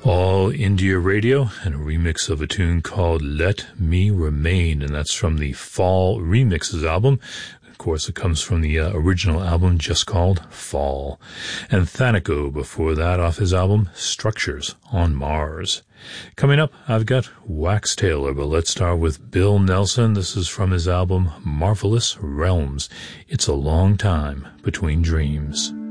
All India Radio and a remix of a tune called Let Me Remain, and that's from the Fall Remixes album. Of course, it comes from the original album just called Fall. And Thanico before that off his album Structures on Mars. Coming up, I've got Wax Tailor, but let's start with Bill Nelson. This is from his album Marvelous Realms. It's a long time between dreams.